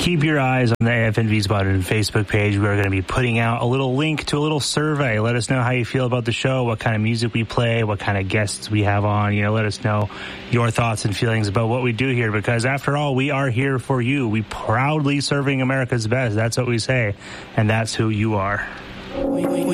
keep your eyes on the AFNV Spotted Facebook page. We're going to be putting out a little link to a little survey. Let us know how you feel about the show, what kind of music we play, what kind of guests we have on. Let us know your thoughts and feelings about what we do here, because after all, we are here for you. We proudly serving America's best. That's what we say, and that's who you are.